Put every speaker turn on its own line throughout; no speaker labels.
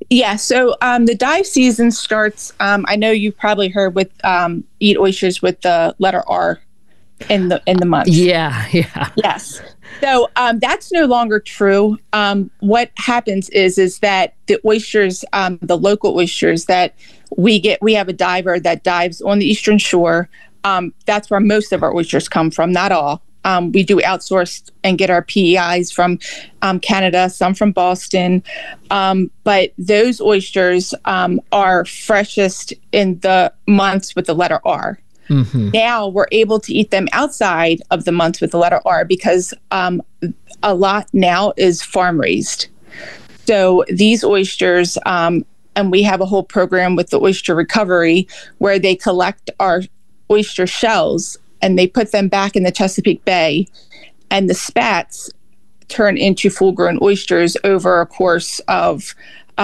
Yeah, so the dive season starts. I know you've probably heard with eat oysters with the letter R in the month.
Yeah, yeah.
Yes. So that's no longer true. What happens is that the oysters, the local oysters that we have a diver that dives on the Eastern Shore. That's where most of our oysters come from, not all. We do outsource and get our PEIs from Canada, some from Boston. But those oysters are freshest in the months with the letter R. Mm-hmm. Now we're able to eat them outside of the months with the letter R because a lot now is farm raised. So these oysters, and we have a whole program with the oyster recovery where they collect our oyster shells and they put them back in the Chesapeake Bay, and the spats turn into full-grown oysters over a course of,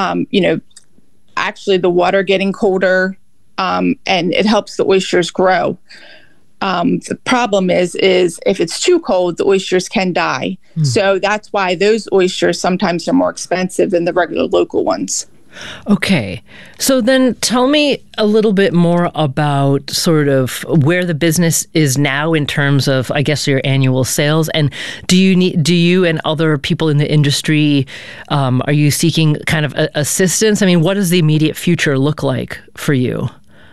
actually the water getting colder, and it helps the oysters grow. The problem is if it's too cold, the oysters can die. So that's why those oysters sometimes are more expensive than the regular local ones.
Okay. So then tell me a little bit more about sort of where the business is now in terms of, I guess, your annual sales. And do you and other people in the industry, are you seeking kind of assistance? I mean, what does the immediate future look like for you?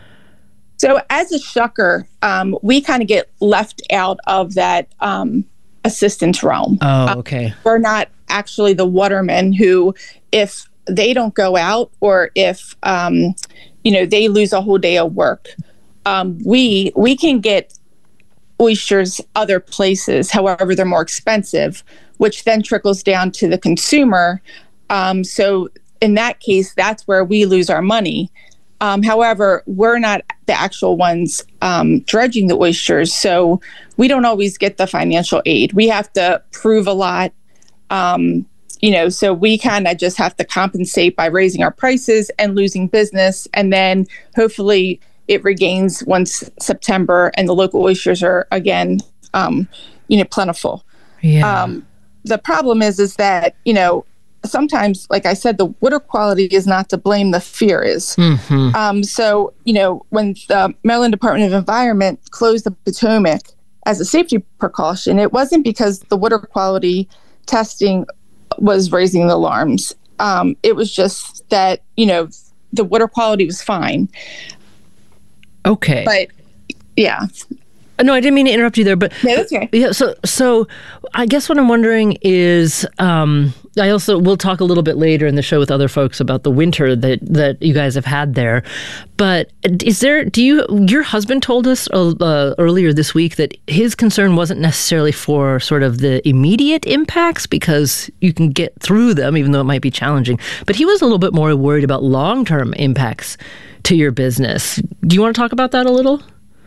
So as a shucker, we kind of get left out of that assistance realm.
Oh, okay.
We're not actually the watermen who, if they don't go out or if, they lose a whole day of work, we can get oysters other places. However, they're more expensive, which then trickles down to the consumer. So in that case, that's where we lose our money. However, we're not the actual ones dredging the oysters, so we don't always get the financial aid. We have to prove a lot, so we kind of just have to compensate by raising our prices and losing business, and then hopefully it regains once September and the local oysters are again, plentiful.
Yeah.
The problem is that, sometimes, like I said, the water quality is not to blame, the fear is. Mm-hmm. So, when the Maryland Department of Environment closed the Potomac as a safety precaution, it wasn't because the water quality testing was raising the alarms. It was just that, the water quality was fine.
Okay.
But, yeah.
No, I didn't mean to interrupt you there, but
no, that's okay.
Yeah. So I guess what I'm wondering is, we'll talk a little bit later in the show with other folks about the winter that you guys have had there. But your husband told us earlier this week that his concern wasn't necessarily for sort of the immediate impacts because you can get through them, even though it might be challenging. But he was a little bit more worried about long-term impacts to your business. Do you want to talk about that a little?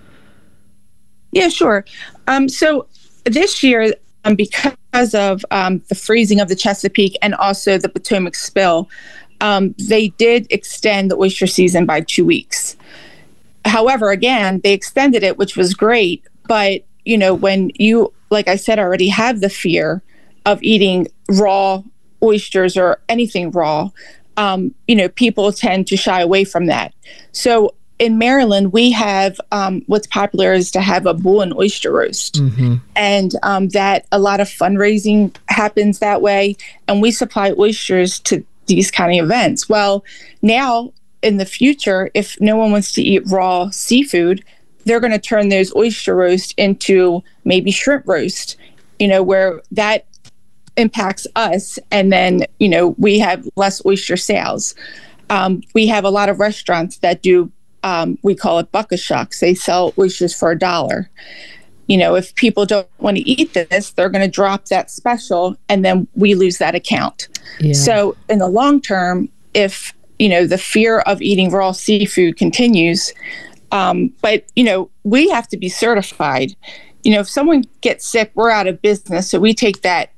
Yeah, sure. So this year, because of the freezing of the Chesapeake and also the Potomac spill, they did extend the oyster season by 2 weeks. However, again, they extended it, which was great. But, when you, like I said, already have the fear of eating raw oysters or anything raw, people tend to shy away from that. So in Maryland, we have what's popular is to have a bull and oyster roast. Mm-hmm. And that a lot of fundraising happens that way. And we supply oysters to these kind of events. Well, now in the future, if no one wants to eat raw seafood, they're going to turn those oyster roast into maybe shrimp roast, where that impacts us. And then, we have less oyster sales. We have a lot of restaurants that do we call it bucket shucks. They sell oysters for $1. If people don't want to eat this, they're going to drop that special, and then we lose that account. Yeah. So in the long term, if, the fear of eating raw seafood continues, but, we have to be certified. If someone gets sick, we're out of business. So we take that,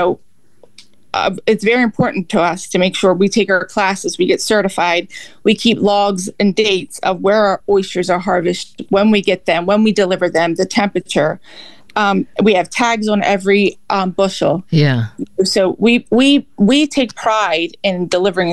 it's very important to us to make sure we take our classes, we get certified, we keep logs and dates of where our oysters are harvested, when we get them, when we deliver them, the temperature. We have tags on every bushel.
Yeah.
So we take pride in delivering